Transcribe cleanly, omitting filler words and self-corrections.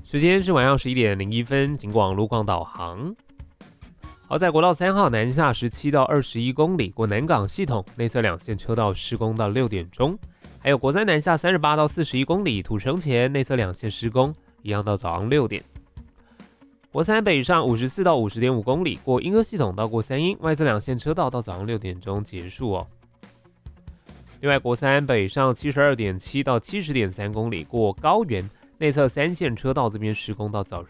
时间是晚上11:01，警广路况导航。好，在国道3号南下17到21公里，过南港系统内侧两线车道施工到6点钟。还有国3南下38到41公里，土城前内侧两线施工，一样到早上6点。国3北上54到50.5公里，过莺歌系统到过三莺，外侧两线车道到早上6点钟结束哦。另外，国3北上72.7到70.3公里，过高原内侧3线车道这边施工到早